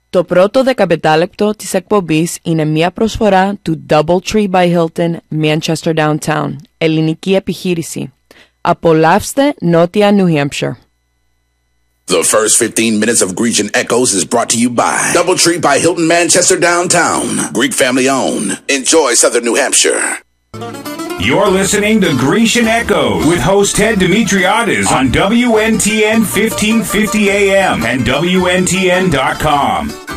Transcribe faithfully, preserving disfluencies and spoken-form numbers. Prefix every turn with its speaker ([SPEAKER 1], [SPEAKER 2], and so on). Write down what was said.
[SPEAKER 1] Το πρώτο δεκαπεντάλεπτο της εκπομπής είναι μια προσφορά του DoubleTree by Hilton Manchester Downtown, ελληνική επιχείρηση. Απολαύστε Νότια New Hampshire.
[SPEAKER 2] The first fifteen minutes of Grecian Echoes is brought to you by DoubleTree by Hilton Manchester Downtown. Greek family owned. Enjoy Southern New Hampshire.
[SPEAKER 3] You're listening to Grecian Echoes with host Ted Dimitriadis on W N T N fifteen fifty A M and W N T N dot com.